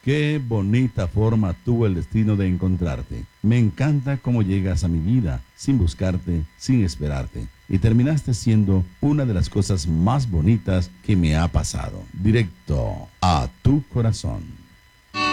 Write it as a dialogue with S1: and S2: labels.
S1: Qué bonita forma tuvo el destino de encontrarte. Me encanta cómo llegas a mi vida, sin buscarte, sin esperarte. Y terminaste siendo una de las cosas más bonitas que me ha pasado. Directo a tu corazón.